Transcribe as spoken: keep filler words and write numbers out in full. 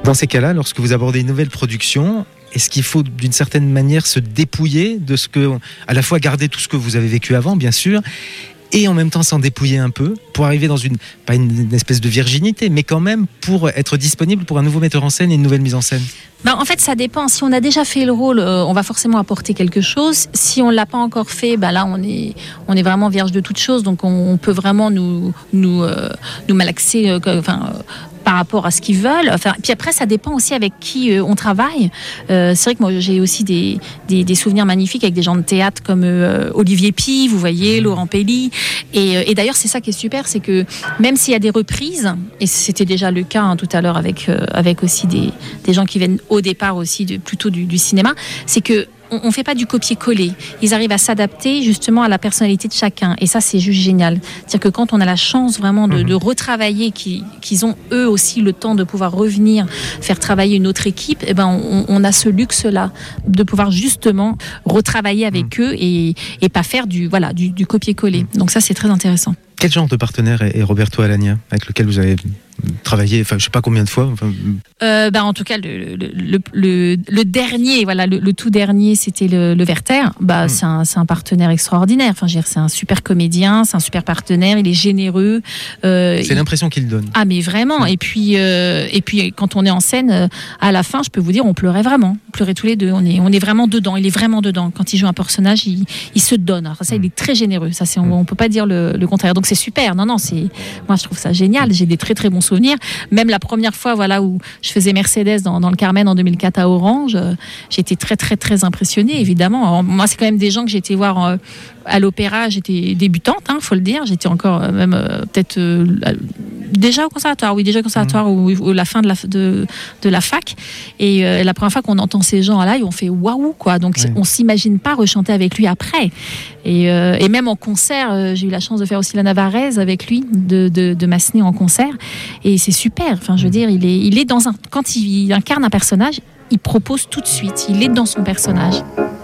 Dans ces cas-là, lorsque vous abordez une nouvelle production, est-ce qu'il faut d'une certaine manière se dépouiller de ce que, à la fois garder tout ce que vous avez vécu avant, bien sûr, et en même temps s'en dépouiller un peu pour arriver dans une, pas une, une espèce de virginité, mais quand même pour être disponible pour un nouveau metteur en scène et une nouvelle mise en scène? Ben, en fait, ça dépend. Si on a déjà fait le rôle, euh, on va forcément apporter quelque chose. Si on l'a pas encore fait, ben là, on est, on est vraiment vierge de toute chose. Donc, on, on peut vraiment nous, nous, euh, nous malaxer, euh, enfin, euh, par rapport à ce qu'ils veulent. Enfin, puis après, ça dépend aussi avec qui euh, on travaille. Euh, c'est vrai que moi, j'ai aussi des, des, des souvenirs magnifiques avec des gens de théâtre comme euh, Olivier Py, vous voyez, Laurent Pelli. Et, euh, et d'ailleurs, c'est ça qui est super, c'est que même s'il y a des reprises, et c'était déjà le cas hein, tout à l'heure avec, euh, avec aussi des, des gens qui viennent au départ aussi de, plutôt du, du cinéma, c'est que on ne fait pas du copier-coller. Ils arrivent à s'adapter justement à la personnalité de chacun. Et ça, c'est juste génial. C'est-à-dire que quand on a la chance vraiment de, mmh. de retravailler, qu'ils, qu'ils ont eux aussi le temps de pouvoir revenir, faire travailler une autre équipe, eh ben on, on a ce luxe-là de pouvoir justement retravailler avec mmh. eux et, et pas faire du, voilà, du, du copier-coller. Mmh. Donc ça, c'est très intéressant. Quel genre de partenaire est Roberto Alagna, avec lequel vous avez travaillé, enfin je sais pas combien de fois enfin... euh, bah, en tout cas le, le, le, le, le dernier, voilà, le, le tout dernier c'était le, le Werther. Bah, mmh. c'est, un, c'est un partenaire extraordinaire, enfin, je veux dire, c'est un super comédien, c'est un super partenaire, il est généreux. Euh, c'est il... l'impression qu'il donne. Ah mais vraiment, mmh. et, puis, euh, et puis quand on est en scène, euh, à la fin je peux vous dire on pleurait vraiment, on pleurait tous les deux, on est, on est vraiment dedans, il est vraiment dedans. Quand il joue un personnage, il, il se donne. Alors ça, mmh. il est très généreux, ça, c'est, on, on peut pas dire le, le contraire, donc c'est super, non non, c'est, moi je trouve ça génial, j'ai des très très bons souvenirs. Même la première fois voilà, où je faisais Mercedes dans, dans le Carmen en deux mille quatre à Orange, euh, j'étais très très très impressionnée évidemment. Alors, moi c'est quand même des gens que j'ai été voir euh, à l'opéra, j'étais débutante, hein, faut le dire, j'étais encore euh, même euh, peut-être euh, déjà au conservatoire, oui déjà au conservatoire mmh. ou, ou la fin de la, de, de la fac. Et euh, la première fois qu'on entend ces gens là, on fait waouh quoi. Donc oui. on s'imagine pas rechanter avec lui après. Et, euh, et même en concert, euh, j'ai eu la chance de faire aussi la Navarraise avec lui, de, de, de Massenet en concert. Et c'est super. Enfin, je veux dire, il est, il est dans un, quand il incarne un personnage, il propose tout de suite. Il est dans son personnage.